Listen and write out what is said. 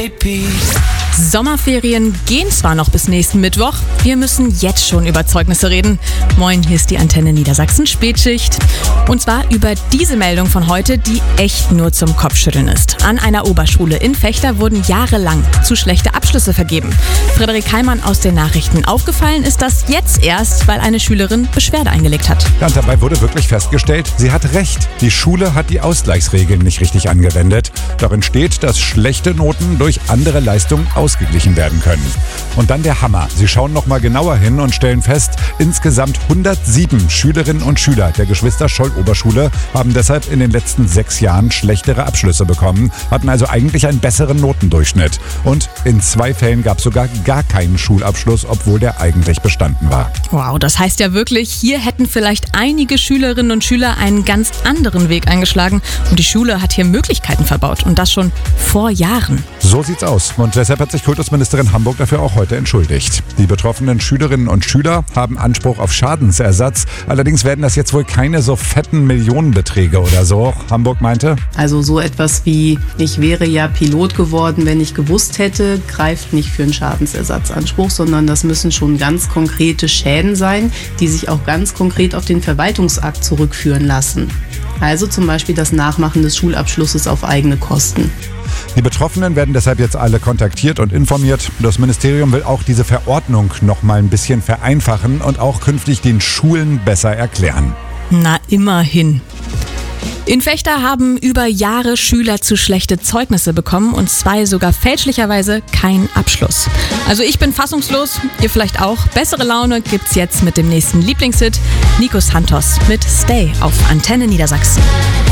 repeat. Sommerferien gehen zwar noch bis nächsten Mittwoch, wir müssen jetzt schon über Zeugnisse reden. Moin, hier ist die Antenne Niedersachsen Spätschicht. Und zwar über diese Meldung von heute, die echt nur zum Kopfschütteln ist. An einer Oberschule in Vechta wurden jahrelang zu schlechte Abschlüsse vergeben. Frederik Heimann aus den Nachrichten. Aufgefallen ist das jetzt erst, weil eine Schülerin Beschwerde eingelegt hat. Ja, und dabei wurde wirklich festgestellt, sie hat recht. Die Schule hat die Ausgleichsregeln nicht richtig angewendet. Darin steht, dass schlechte Noten durch andere Leistungen ausgeglichen werden können. Und dann der Hammer. Sie schauen noch mal genauer hin und stellen fest, insgesamt 107 Schülerinnen und Schüler der Geschwister-Scholl-Oberschule haben deshalb in den letzten 6 Jahren schlechtere Abschlüsse bekommen, hatten also eigentlich einen besseren Notendurchschnitt. Und in 2 Fällen gab es sogar gar keinen Schulabschluss, obwohl der eigentlich bestanden war. Wow, das heißt ja wirklich, hier hätten vielleicht einige Schülerinnen und Schüler einen ganz anderen Weg eingeschlagen und die Schule hat hier Möglichkeiten verbaut und das schon vor Jahren. So sieht's aus. Und deshalb hat sich Kultusministerin Hamburg dafür auch heute entschuldigt. Die betroffenen Schülerinnen und Schüler haben Anspruch auf Schadensersatz. Allerdings werden das jetzt wohl keine so fetten Millionenbeträge oder so. Hamburg meinte: Also so etwas wie, ich wäre ja Pilot geworden, wenn ich gewusst hätte, greift nicht für einen Schadensersatzanspruch, sondern das müssen schon ganz konkrete Schäden sein, die sich auch ganz konkret auf den Verwaltungsakt zurückführen lassen. Also zum Beispiel das Nachmachen des Schulabschlusses auf eigene Kosten. Die Betroffenen werden deshalb jetzt alle kontaktiert und informiert. Das Ministerium will auch diese Verordnung noch mal ein bisschen vereinfachen und auch künftig den Schulen besser erklären. Na, immerhin. In Vechta haben über Jahre Schüler zu schlechte Zeugnisse bekommen und 2 sogar fälschlicherweise keinen Abschluss. Also ich bin fassungslos, ihr vielleicht auch. Bessere Laune gibt's jetzt mit dem nächsten Lieblingshit. Nico Santos mit Stay auf Antenne Niedersachsen.